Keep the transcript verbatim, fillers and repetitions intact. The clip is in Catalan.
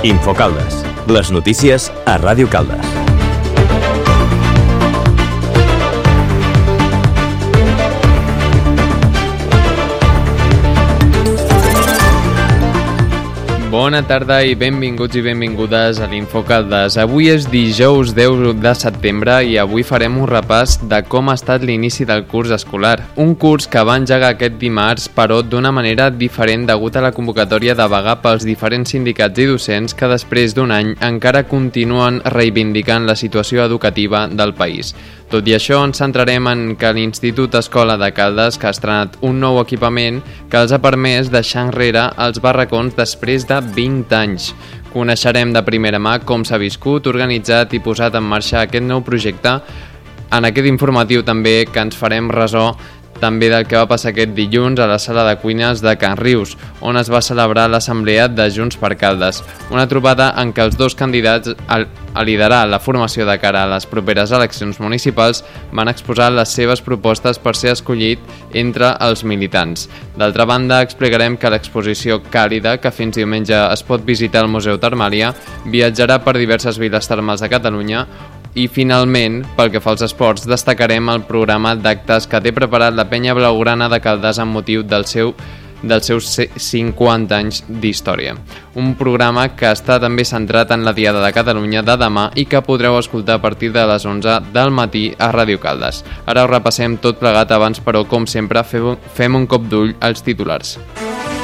Infocaldes. Les notícies a Ràdio Caldes. Bona tarda i benvinguts i benvingudes a l'Infocaldes. Avui és dijous deu de setembre i avui farem un repàs de com ha estat l'inici del curs escolar. Un curs que va engegar aquest dimarts, però d'una manera diferent degut a la convocatòria de vaga pels diferents sindicats i docents que després d'un any encara continuen reivindicant la situació educativa del país. Tot i això, ens centrarem en que l'Institut Escola de Caldes, que ha estrenat un nou equipament que els ha permès deixar enrere els barracons després de vint anys. Coneixerem de primera mà com s'ha viscut, organitzat i posat en marxa aquest nou projecte. En aquest informatiu també que ens farem ressò també del que va passar aquest dilluns a la sala de cuines de Can Rius, on es va celebrar l'assemblea de Junts per Caldes. Una trobada en què els dos candidats a liderar la formació de cara a les properes eleccions municipals van exposar les seves propostes per ser escollit entre els militants. D'altra banda, explicarem que l'exposició Càlida, que fins diumenge es pot visitar al Museu Termàlia, viatjarà per diverses viles termals de Catalunya. I finalment, pel que fa als esports, destacarem el programa d'actes que té preparat la Penya Blaugrana de Caldes amb motiu del seu, dels seus cinquanta anys d'història. Un programa que està també centrat en la Diada de Catalunya de demà i que podreu escoltar a partir de les onze del matí a Ràdio Caldes. Ara ho repassem tot plegat abans, però com sempre fem un cop d'ull als titulars.